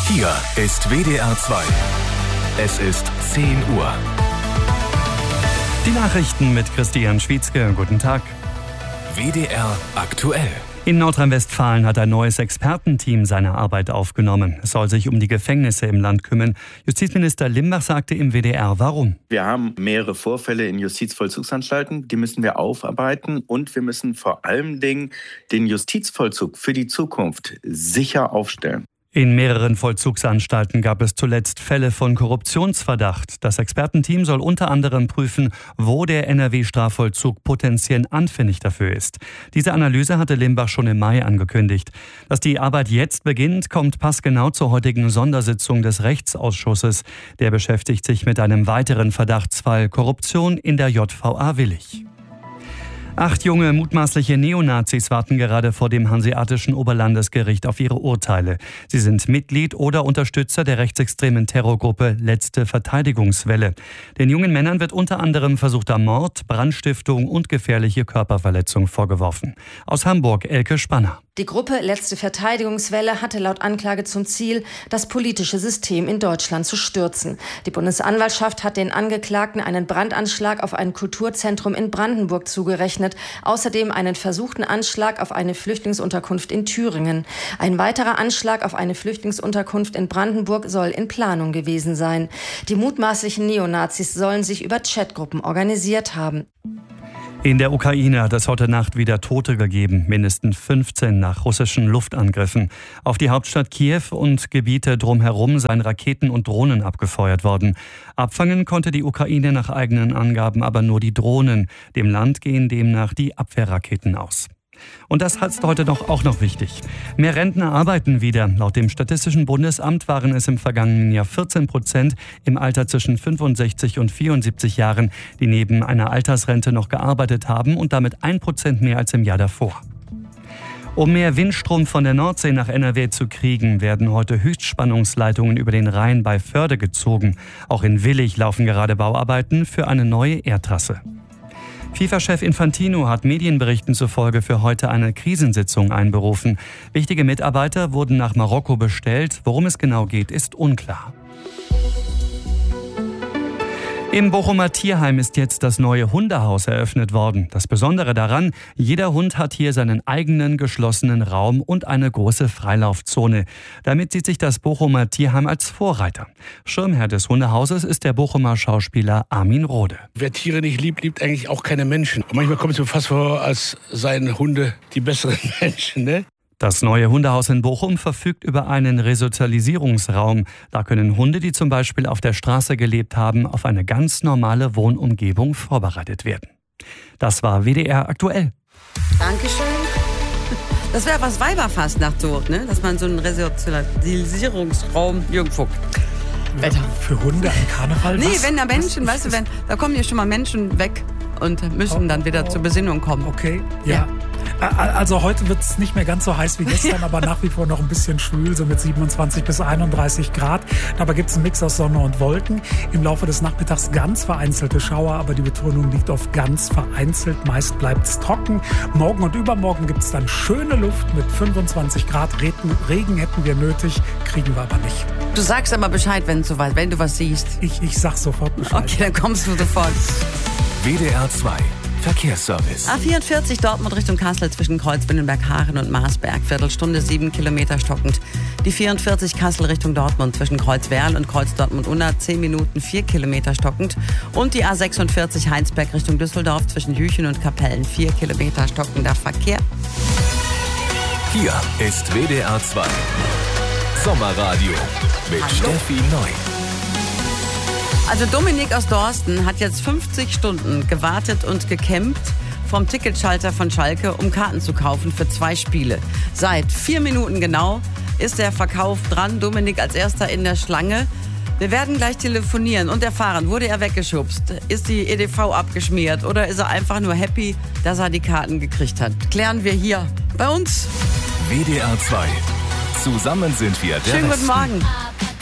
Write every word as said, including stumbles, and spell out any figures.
Hier ist W D R zwei. Es ist zehn Uhr. Die Nachrichten mit Christian Schwietzke. Guten Tag. W D R aktuell. In Nordrhein-Westfalen hat ein neues Expertenteam seine Arbeit aufgenommen. Es soll sich um die Gefängnisse im Land kümmern. Justizminister Limbach sagte im W D R, warum? Wir haben mehrere Vorfälle in Justizvollzugsanstalten, die müssen wir aufarbeiten und wir müssen vor allen Dingen den Justizvollzug für die Zukunft sicher aufstellen. In mehreren Vollzugsanstalten gab es zuletzt Fälle von Korruptionsverdacht. Das Expertenteam soll unter anderem prüfen, wo der N R W-Strafvollzug potenziell anfällig dafür ist. Diese Analyse hatte Limbach schon im Mai angekündigt. Dass die Arbeit jetzt beginnt, kommt passgenau zur heutigen Sondersitzung des Rechtsausschusses. Der beschäftigt sich mit einem weiteren Verdachtsfall Korruption in der J V A Willich. Acht junge mutmaßliche Neonazis warten gerade vor dem Hanseatischen Oberlandesgericht auf ihre Urteile. Sie sind Mitglied oder Unterstützer der rechtsextremen Terrorgruppe Letzte Verteidigungswelle. Den jungen Männern wird unter anderem versuchter Mord, Brandstiftung und gefährliche Körperverletzung vorgeworfen. Aus Hamburg Elke Spanner. Die Gruppe Letzte Verteidigungswelle hatte laut Anklage zum Ziel, das politische System in Deutschland zu stürzen. Die Bundesanwaltschaft hat den Angeklagten einen Brandanschlag auf ein Kulturzentrum in Brandenburg zugerechnet, außerdem einen versuchten Anschlag auf eine Flüchtlingsunterkunft in Thüringen. Ein weiterer Anschlag auf eine Flüchtlingsunterkunft in Brandenburg soll in Planung gewesen sein. Die mutmaßlichen Neonazis sollen sich über Chatgruppen organisiert haben. In der Ukraine hat es heute Nacht wieder Tote gegeben, mindestens fünfzehn nach russischen Luftangriffen. Auf die Hauptstadt Kiew und Gebiete drumherum seien Raketen und Drohnen abgefeuert worden. Abfangen konnte die Ukraine nach eigenen Angaben aber nur die Drohnen. Dem Land gehen demnach die Abwehrraketen aus. Und das ist heute noch, auch noch wichtig. Mehr Rentner arbeiten wieder. Laut dem Statistischen Bundesamt waren es im vergangenen Jahr vierzehn Prozent im Alter zwischen fünfundsechzig und vierundsiebzig Jahren, die neben einer Altersrente noch gearbeitet haben und damit ein Prozent mehr als im Jahr davor. Um mehr Windstrom von der Nordsee nach N R W zu kriegen, werden heute Höchstspannungsleitungen über den Rhein bei Förde gezogen. Auch in Willich laufen gerade Bauarbeiten für eine neue Erdtrasse. FIFA-Chef Infantino hat Medienberichten zufolge für heute eine Krisensitzung einberufen. Wichtige Mitarbeiter wurden nach Marokko bestellt. Worum es genau geht, ist unklar. Im Bochumer Tierheim ist jetzt das neue Hundehaus eröffnet worden. Das Besondere daran, jeder Hund hat hier seinen eigenen geschlossenen Raum und eine große Freilaufzone. Damit sieht sich das Bochumer Tierheim als Vorreiter. Schirmherr des Hundehauses ist der Bochumer Schauspieler Armin Rohde. Wer Tiere nicht liebt, liebt eigentlich auch keine Menschen. Und manchmal kommt es mir fast vor, als seien Hunde die besseren Menschen, ne? Das neue Hundehaus in Bochum verfügt über einen Resozialisierungsraum. Da können Hunde, die zum Beispiel auf der Straße gelebt haben, auf eine ganz normale Wohnumgebung vorbereitet werden. Das war W D R aktuell. Dankeschön. Das wäre was Weiberfastnacht so, ne? Dass man so einen Resozialisierungsraum irgendwo. Wetter. Für Hunde ein Karneval? Nee, was? wenn da Menschen, was weißt du, wenn, da kommen ja schon mal Menschen weg und müssen oh, dann wieder oh, zur Besinnung kommen. Okay, ja. ja. Also heute wird es nicht mehr ganz so heiß wie gestern, aber nach wie vor noch ein bisschen schwül, so mit siebenundzwanzig bis einunddreißig Grad. Dabei gibt es einen Mix aus Sonne und Wolken. Im Laufe des Nachmittags ganz vereinzelte Schauer, aber die Betonung liegt auf ganz vereinzelt. Meist bleibt es trocken. Morgen und übermorgen gibt es dann schöne Luft mit fünfundzwanzig Grad. Regen hätten wir nötig, kriegen wir aber nicht. Du sagst aber Bescheid, wenn es soweit, wenn du was siehst. Ich, ich sag sofort Bescheid. Okay, dann kommst du sofort. W D R zwei. Verkehrsservice. A vierundvierzig Dortmund Richtung Kassel zwischen Kreuzbindenberg-Haaren und Marsberg. Viertelstunde, sieben Kilometer stockend. Die vierundvierzig Kassel Richtung Dortmund zwischen Kreuzwerl und Kreuz Dortmund-Unna. zehn Minuten, vier Kilometer stockend. Und die A sechsundvierzig Heinsberg Richtung Düsseldorf zwischen Jüchen und Kapellen. vier Kilometer stockender Verkehr. Hier ist W D R zwei. Sommerradio mit Hallo. Steffi Neu. Also Dominik aus Dorsten hat jetzt fünfzig Stunden gewartet und gekämpft vom Ticketschalter von Schalke, um Karten zu kaufen für zwei Spiele. Seit vier Minuten genau ist der Verkauf dran. Dominik als erster in der Schlange. Wir werden gleich telefonieren und erfahren, wurde er weggeschubst? Ist die E D V abgeschmiert oder ist er einfach nur happy, dass er die Karten gekriegt hat? Klären wir hier bei uns. W D R zwei. Zusammen sind wir der Schönen guten Westen. Morgen.